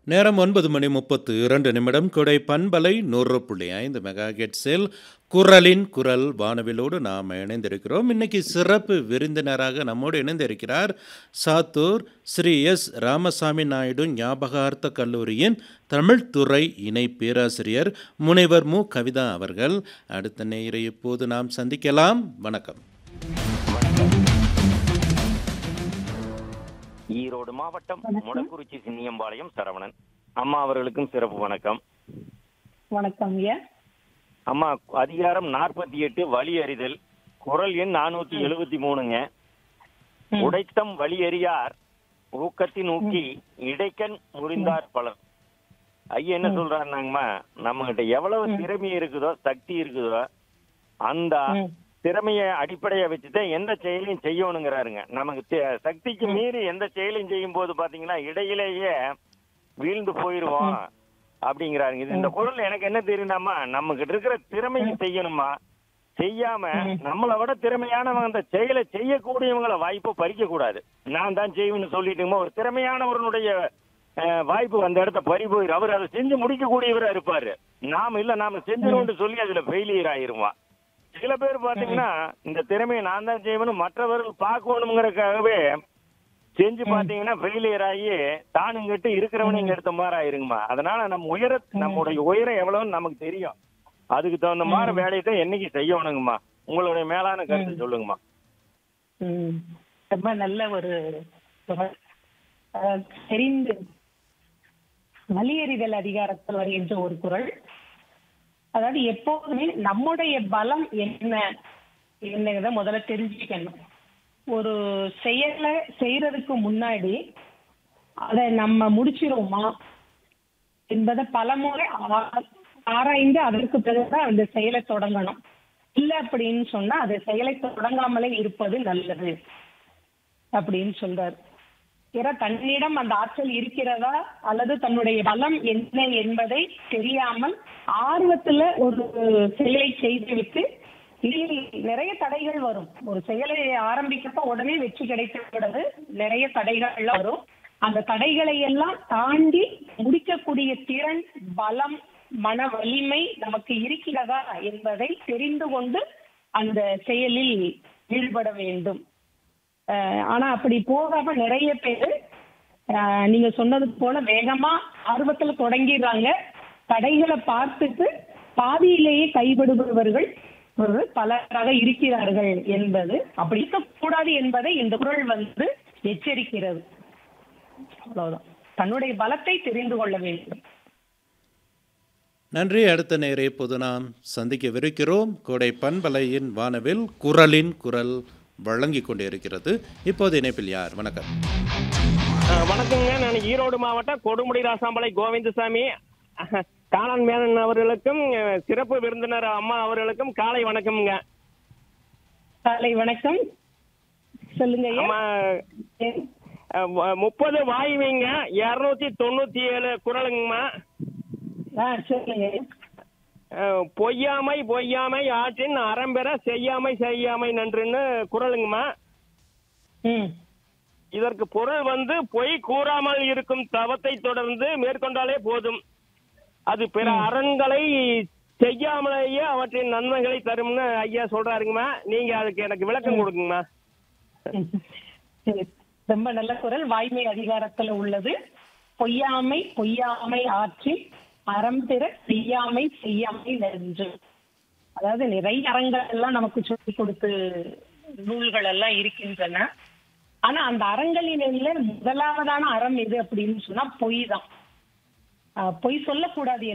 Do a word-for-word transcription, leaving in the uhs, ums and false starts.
நேரம் ஒன்பது மணி முப்பத்து இரண்டு நிமிடம். கொடை பண்பலை நூறு புள்ளி ஐந்து மெகா ஹெர்ட்ஸில் குரலின் குரல் வானவிலோடு நாம் இணைந்திருக்கிறோம். இன்னைக்கு சிறப்பு விருந்தினராக நம்மோடு இணைந்திருக்கிறார் சாத்தூர் ஸ்ரீ எஸ் ராமசாமி நாயுடு ஞாபகார்த்த கல்லூரியின் தமிழ்துறை இணை பேராசிரியர் முனைவர் மு கவிதா அவர்கள். அடுத்த நேயரை இப்போது நாம் சந்திக்கலாம். வணக்கம். ஈரோடு மாவட்டம் முடக்குறிச்சி சின்னியம்பாளையம் சரவணன் அம்மா அவர்களுக்கும் சிறப்பு வணக்கம். வணக்கம் ஐயா. அம்மா, அதிகாரம் நாற்பத்தி எட்டு வழி அறிதல், குரல் எண் நானூத்தி எழுபத்தி மூணுங்க. உடைத்தம் வழி அறியார் ஊக்கத்தின் ஊக்கி இடைக்கண் முறிந்தார் பலர். ஐயா என்ன சொல்றாருனாங்கம்மா, நம்ம கிட்ட எவ்வளவு திறமை இருக்குதோ சக்தி இருக்குதோ அந்த திறமைய அடிப்படையை வச்சுதான் எந்த செயலையும் செய்யணுங்கிறாருங்க. நமக்கு சக்திக்கு மீறி எந்த செயலையும் செய்யும் போது பாத்தீங்கன்னா இடையிலேயே வீழ்ந்து போயிருவோம் அப்படிங்கிறாருங்க. இது இந்த குரல் எனக்கு என்ன தெரியுமாமா, நம்ம கிட்ட இருக்கிற திறமையை செய்யணுமா, செய்யாம நம்மளை விட திறமையானவங்க அந்த செயலை செய்யக்கூடியவங்களை வாய்ப்பை பறிக்க கூடாது. நான் தான் செய்வேன்னு சொல்லிட்டுமா ஒரு திறமையானவருடைய வாய்ப்பு அந்த இடத்த பறி போயிரு. அவர் அதை செஞ்சு முடிக்கக்கூடியவரா இருப்பாரு. நாம இல்ல நாம செஞ்சிருவோம்னு சொல்லி அதுல ஃபெயிலியர் ஆயிருவான். சில பேர் பாத்தீங்கன்னா இந்த திறமையை நான் தான் செய்யணும் மற்றவர்கள் பார்க்கணுங்கிறதுக்காகவே செஞ்சு பாத்தீங்கன்னா ஃபெயிலியர் ஆகி தானும் கட்டு இருக்கிறவனு இங்க எடுத்த மாதிரி ஆயிருங்கம்மா. அதனால நம்ம உயர நம்முடைய உயரம் எவ்வளவுன்னு நமக்கு தெரியும். அதுக்கு தகுந்த மாதிரி வேலையை தான் என்னைக்கு செய்யணுங்கம்மா. உங்களுடைய மேலான கருத்து சொல்லுங்கம்மா. ரொம்ப நல்ல ஒரு தெரிந்து வலியறிதல் அதிகாரத்தில் வருகின்ற ஒரு குரல். அதாவது எப்போதுமே நம்முடைய பலம் என்ன என்னங்கிறத முதல்ல தெரிஞ்சுக்கணும். ஒரு செயலை செய்யறதுக்கு முன்னாடி அதை நம்ம முடிச்சிருவோமா என்பதை பலமுறை ஆராய்ந்து அதற்கு பிறகுதான் அந்த செயலை தொடங்கணும். இல்லை அப்படின்னு சொன்னா அது செயலை தொடங்காமலே இருப்பது நல்லது அப்படின்னு சொல்றாரு. ஏன்னா தன்னிடம் அந்த ஆற்றல் இருக்கிறதா அல்லது தன்னுடைய பலம் என்ன என்பதை தெரியாமல் ஆர்வத்துல ஒரு செயலை செய்துவிட்டு இதில் நிறைய தடைகள் வரும். ஒரு செயலை ஆரம்பிக்கப்ப உடனே வெற்றி கிடைக்கிறது, நிறைய தடைகள் வரும். அந்த தடைகளை எல்லாம் தாண்டி முடிக்கக்கூடிய திறன், பலம், மன வலிமை நமக்கு இருக்கிறதா என்பதை தெரிந்து கொண்டு அந்த செயலில் ஈடுபட வேண்டும். ஆனா அப்படி போகாம நிறைய பேர் நீங்க சொன்னது போல வேகமா ஆர்வத்துல தொடங்கிடுறாங்க. தடைகளை பார்த்துட்டு பாதியிலேயே கைவிடுபவர்கள் பலராக இருக்கிறார்கள் என்பது அப்படி இருக்கக்கூடாது என்பதை இந்த குரல் வந்து எச்சரிக்கிறது. அவ்வளவுதான். தன்னுடைய பலத்தை தெரிந்து கொள்ள வேண்டும். நன்றி. அடுத்த நேரை இப்போது நாம் சந்திக்கவிருக்கிறோம். கோடை பண்பலையின் வானவில் குரலின் குரல் வழங்கி கொண்டே இருக்கிறது. இப்போது இணைப்பில் யார்? வணக்கம். வணக்கங்க. நான் ஈரோடு மாவட்டம் கொடுமுடி ராசாம்பளை கோவிந்தசாமி. காளான் மேனன் அவர்களுக்கும் சிறப்பு விருந்தினர் அம்மா அவர்களுக்கும் காலை வணக்கம்ங்க. காலை வணக்கம். சொல்லுங்க. முப்பது வாயுவீங்க, இருநூத்தி தொண்ணூத்தி ஏழு குரலுங்கம்மா. சொல்லுங்க. பொய்யாமை பொய்யாமை ஆற்றின் அறம்பெற செய்யாமை செய்யாமை நன்றுன்னு குரலுங்கம்மா. இதற்கு பொருள் வந்து பொய் கூறாமல் இருக்கும் தவத்தை தொடர்ந்து மேற்கொண்டாலே போதும், அது பிற அறன்களை செய்யாமலேயே அவற்றின் நன்மைகளை தரும்னு ஐயா சொல்றாருங்கம்மா. நீங்க அதுக்கு எனக்கு விளக்கம் கொடுக்குங்கம்மா. ரொம்ப நல்ல குரல். வாய்மை அதிகாரத்துல உள்ளது. பொய்யாமை பொய்யாமை ஆற்றி அறம் பெற செய்யாமை செய்யாமை நன்று. அதாவது நிறைய அறங்கள் எல்லாம் நமக்கு சொல்லிக் கொடுத்து நூல்கள் எல்லாம் இருக்கின்றன. ஆனா அந்த அறங்களில முதலாவதான அறம் எது அப்படின்னு சொன்னா பொய் தான். பொய் சொல்லக்கூடாது